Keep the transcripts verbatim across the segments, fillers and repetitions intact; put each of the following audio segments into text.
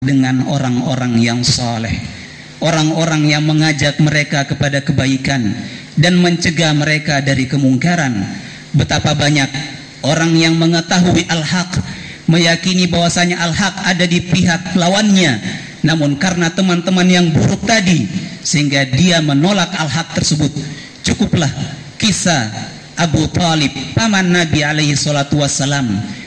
dengan orang-orang yang saleh, orang-orang yang mengajak mereka kepada kebaikan dan mencegah mereka dari kemungkaran. Betapa banyak orang yang mengetahui al-haq, meyakini bahwasanya al-haq ada di pihak lawannya, namun karena teman-teman yang buruk tadi sehingga dia menolak al-haq tersebut. Cukuplah kisah Abu Talib, paman Nabi alaihi salatu wassalam,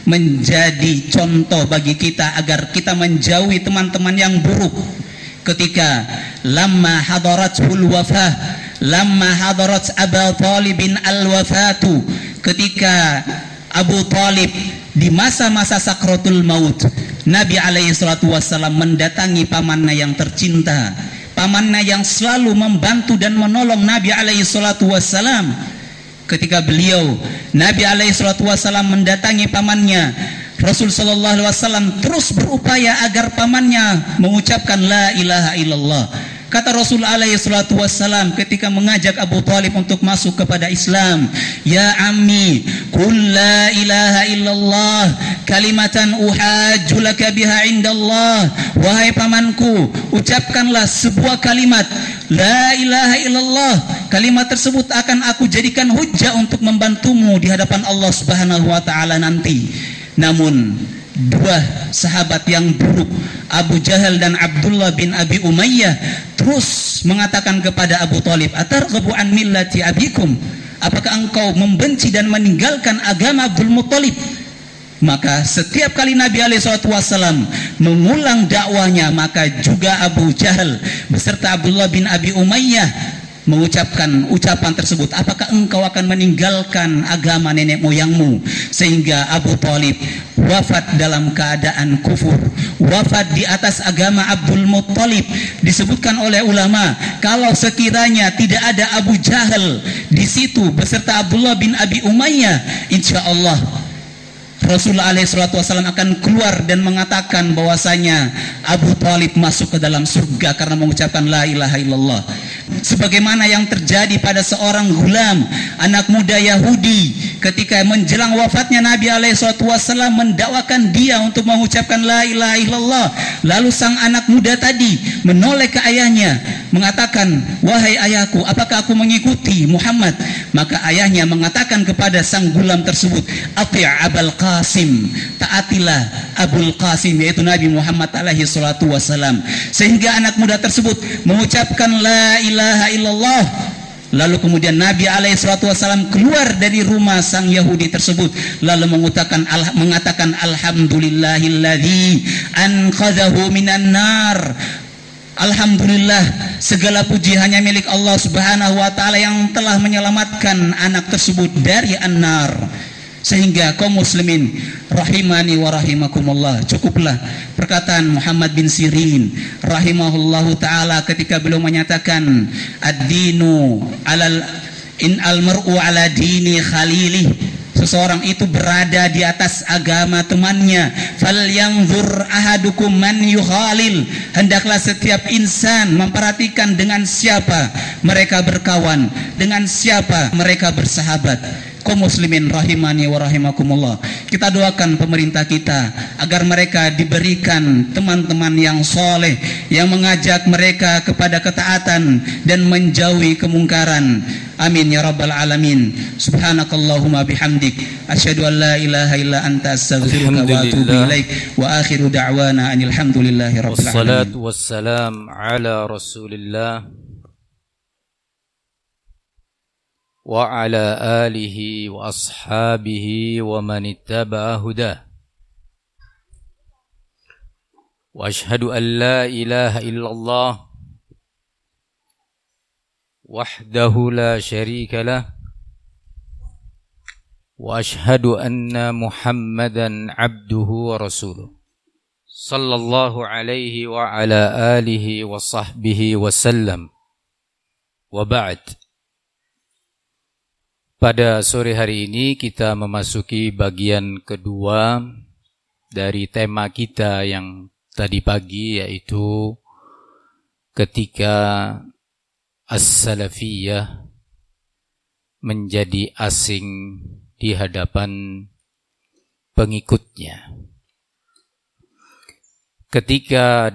menjadi contoh bagi kita agar kita menjauhi teman-teman yang buruk. Ketika lamma hadaratul wafah, lamma hadarat Abu Talibin al-wafatu, ketika Abu Talib di masa-masa sakratul maut, Nabi alaihi salatu wassalam mendatangi pamannya yang tercinta, pamannya yang selalu membantu dan menolong Nabi alaihi salatu wassalam. Ketika beliau Nabi alaihi salatu wassalam mendatangi pamannya, Rasul sallallahu alaihi wasallam terus berupaya agar pamannya mengucapkan la ilaha illallah. Kata Rasul alaihi salatu wassalam ketika mengajak Abu Talib untuk masuk kepada Islam, ya ammi qul la ilaha illallah kalimatan uhajju laka biha indallah. Wahai pamanku, ucapkanlah sebuah kalimat la ilaha illallah. Kalimat tersebut akan aku jadikan hujjah untuk membantumu di hadapan Allah Subhanahu wa taala nanti. Namun dua sahabat yang buruk, Abu Jahal dan Abdullah bin Abi Umayyah, terus mengatakan kepada Abu Talib, atarghabu an millati abikum? Apakah engkau membenci dan meninggalkan agama Abdul Muttalib? Maka setiap kali Nabi alaihi salatu wassalam mengulang dakwahnya, maka juga Abu Jahal beserta Abdullah bin Abi Umayyah mengucapkan ucapan tersebut, apakah engkau akan meninggalkan agama nenek moyangmu? Sehingga Abu Talib wafat dalam keadaan kufur, wafat di atas agama Abdul Muttalib. Disebutkan oleh ulama, kalau sekiranya tidak ada Abu Jahal di situ beserta Abdullah bin Abi Umayyah, insya Allah Rasulullah alaihi salatu wasallam akan keluar dan mengatakan bahwasanya Abu Talib masuk ke dalam surga karena mengucapkan la ilaha illallah. Sebagaimana yang terjadi pada seorang gulam, anak muda Yahudi, ketika menjelang wafatnya Nabi alaihi salatu wasallam mendakwakan dia untuk mengucapkan la ilaha illallah. Lalu sang anak muda tadi menoleh ke ayahnya mengatakan, wahai ayahku, apakah aku mengikuti Muhammad? Maka ayahnya mengatakan kepada sang gulam tersebut, ati' Abul Qasim, taatilah Abul Qasim, yaitu Nabi Muhammad alaihi salatu wasallam. Sehingga anak muda tersebut mengucapkan la ilaha illallah. Lalu kemudian Nabi alaihi salatu wasallam keluar dari rumah sang Yahudi tersebut, lalu mengatakan al, mengatakan alhamdulillahilladzi anqadhahu minan nar. Alhamdulillah, segala puji hanya milik Allah Subhanahu wa taala yang telah menyelamatkan anak tersebut dari an-nar. Sehingga kaum muslimin rahimani wa rahimakumullah, cukuplah perkataan Muhammad bin Sirin rahimahullahu taala ketika beliau menyatakan ad-dinu alal in al-mar'u ala dini khalilih, seseorang itu berada di atas agama temannya. Fal yanzur ahadukum man yukhalil, hendaklah setiap insan memperhatikan dengan siapa mereka berkawan, dengan siapa mereka bersahabat. Kaum muslimin rahimani wa rahimakumullah, kita doakan pemerintah kita agar mereka diberikan teman-teman yang soleh yang mengajak mereka kepada ketaatan dan menjauhi kemungkaran. Amin ya rabbal alamin. Subhanakallahumma bihamdik, asyhadu an la ilaha illa anta, astaghfiruka wa atubu ilaik. Wa akhiru da'wana anil hamdulillahi rabbil alamin. Wassalatu wassalam ala Rasulillah wa ala alihi wa ashabihi wa man ittaba'a hudah. Wa ashhadu an la ilaha illallah wahdahu la syarika lah, wa ashhadu anna Muhammadan abduhu wa rasuluh sallallahu alaihi wa ala alihi wa sahbihi wa sallam. Wa ba'd. Pada sore hari ini kita memasuki bagian kedua dari tema kita yang tadi pagi, yaitu ketika as-salafiyah menjadi asing di hadapan pengikutnya. ketika